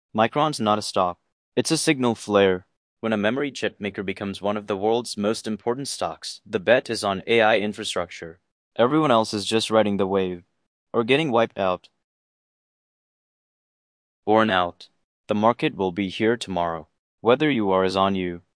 Micron's not a stock. It's a signal flare. When a memory chip maker becomes one of the world's most important stocks, the bet is on AI infrastructure. Everyone else is just riding the wave, or getting wiped out. Worn out. The market will be here tomorrow. Whether you are is on you.